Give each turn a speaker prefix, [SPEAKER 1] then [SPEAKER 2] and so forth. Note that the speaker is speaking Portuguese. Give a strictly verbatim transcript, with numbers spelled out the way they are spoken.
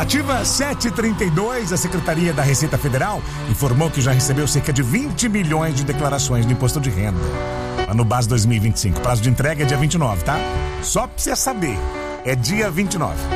[SPEAKER 1] Ativa sete e trinta e dois, a Secretaria da Receita Federal informou que já recebeu cerca de vinte milhões de declarações de imposto de renda. Ano base dois mil e vinte e cinco. Prazo de entrega é dia vinte e nove, tá? Só pra você saber, é dia vinte e nove.